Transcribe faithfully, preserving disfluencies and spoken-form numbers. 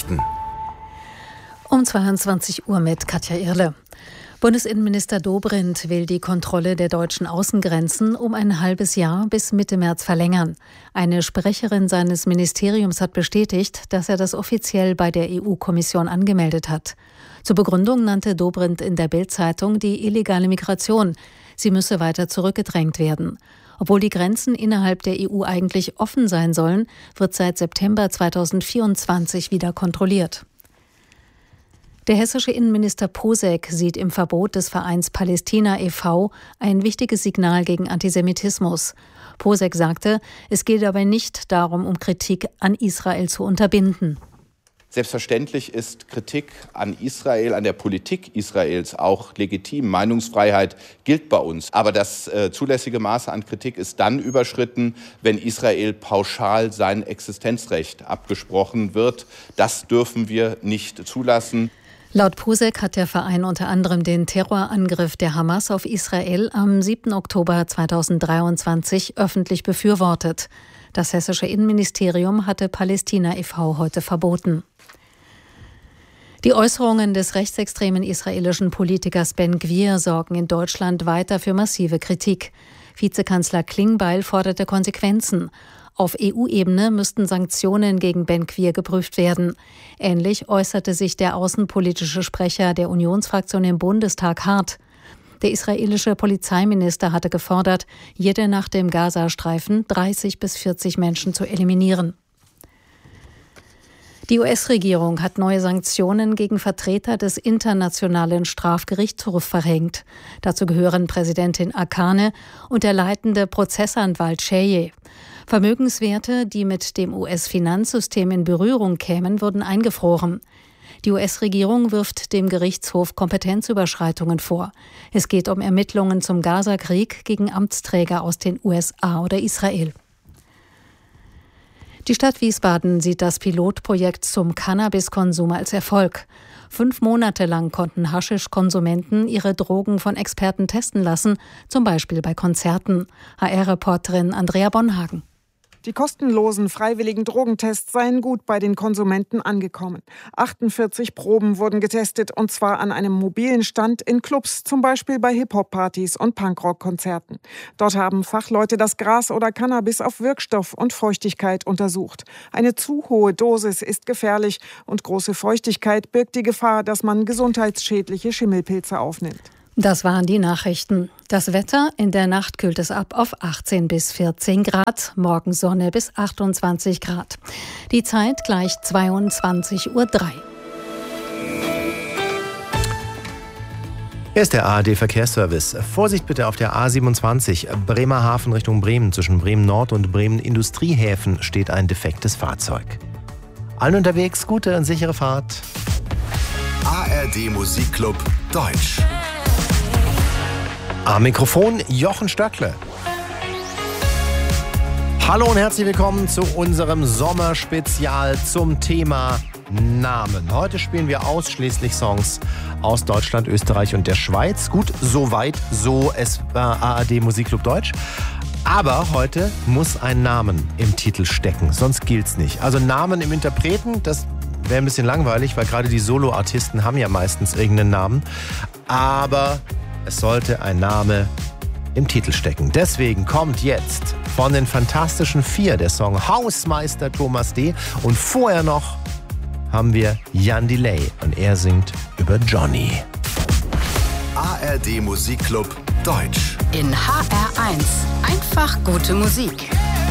Nachrichten. Um zweiundzwanzig Uhr mit Katja Irle. Bundesinnenminister Dobrindt will die Kontrolle der deutschen Außengrenzen um ein halbes Jahr bis Mitte März verlängern. Eine Sprecherin seines Ministeriums hat bestätigt, dass er das offiziell bei der E U-Kommission angemeldet hat. Zur Begründung nannte Dobrindt in der Bild-Zeitung die illegale Migration. Sie müsse weiter zurückgedrängt werden. Obwohl die Grenzen innerhalb der E U eigentlich offen sein sollen, wird seit September zweitausendvierundzwanzig wieder kontrolliert. Der hessische Innenminister Posek sieht im Verbot des Vereins Palästina e V ein wichtiges Signal gegen Antisemitismus. Posek sagte, es gehe dabei nicht darum, um Kritik an Israel zu unterbinden. Selbstverständlich ist Kritik an Israel, an der Politik Israels auch legitim. Meinungsfreiheit gilt bei uns. Aber das äh, zulässige Maß an Kritik ist dann überschritten, wenn Israel pauschal sein Existenzrecht abgesprochen wird. Das dürfen wir nicht zulassen. Laut Posek hat der Verein unter anderem den Terrorangriff der Hamas auf Israel am siebten Oktober zweitausenddreiundzwanzig öffentlich befürwortet. Das hessische Innenministerium hatte Palästina e V heute verboten. Die Äußerungen des rechtsextremen israelischen Politikers Ben Gvir sorgen in Deutschland weiter für massive Kritik. Vizekanzler Klingbeil forderte Konsequenzen. Auf E U-Ebene müssten Sanktionen gegen Ben Gvir geprüft werden. Ähnlich äußerte sich der außenpolitische Sprecher der Unionsfraktion im Bundestag hart. Der israelische Polizeiminister hatte gefordert, jede Nacht im Gazastreifen dreißig bis vierzig Menschen zu eliminieren. Die U S-Regierung hat neue Sanktionen gegen Vertreter des Internationalen Strafgerichtshofs verhängt. Dazu gehören Präsidentin Akane und der leitende Prozessanwalt Sheye. Vermögenswerte, die mit dem U S-Finanzsystem in Berührung kämen, wurden eingefroren. Die U S-Regierung wirft dem Gerichtshof Kompetenzüberschreitungen vor. Es geht um Ermittlungen zum Gaza-Krieg gegen Amtsträger aus den U S A oder Israel. Die Stadt Wiesbaden sieht das Pilotprojekt zum Cannabiskonsum als Erfolg. Fünf Monate lang konnten Haschisch-Konsumenten ihre Drogen von Experten testen lassen, zum Beispiel bei Konzerten. H R-Reporterin Andrea Bonhagen. Die kostenlosen freiwilligen Drogentests seien gut bei den Konsumenten angekommen. achtundvierzig Proben wurden getestet, und zwar an einem mobilen Stand in Clubs, zum Beispiel bei Hip-Hop-Partys und Punkrock-Konzerten. Dort haben Fachleute das Gras oder Cannabis auf Wirkstoff und Feuchtigkeit untersucht. Eine zu hohe Dosis ist gefährlich und große Feuchtigkeit birgt die Gefahr, dass man gesundheitsschädliche Schimmelpilze aufnimmt. Das waren die Nachrichten. Das Wetter: in der Nacht kühlt es ab auf achtzehn bis vierzehn Grad, morgen Sonne bis achtundzwanzig Grad. Die Zeit gleich zweiundzwanzig Uhr drei. Hier ist der A R D-Verkehrsservice. Vorsicht bitte auf der A siebenundzwanzig, Bremerhaven Richtung Bremen. Zwischen Bremen Nord und Bremen Industriehäfen steht ein defektes Fahrzeug. Allen unterwegs gute und sichere Fahrt. A R D Musikclub Deutsch. Am Mikrofon Jochen Stöckle. Hallo und herzlich willkommen zu unserem Sommerspezial zum Thema Namen. Heute spielen wir ausschließlich Songs aus Deutschland, Österreich und der Schweiz. Gut, soweit, so es war A R D Musikclub Deutsch. Aber heute muss ein Namen im Titel stecken, sonst gilt's nicht. Also Namen im Interpreten, das wäre ein bisschen langweilig, weil gerade die Solo-Artisten haben ja meistens irgendeinen Namen. Aber es sollte ein Name im Titel stecken. Deswegen kommt jetzt von den Fantastischen Vier der Song Hausmeister Thomas D. Und vorher noch haben wir Jan Delay und er singt über Johnny. A R D Musikclub Deutsch. In H R eins. Einfach gute Musik.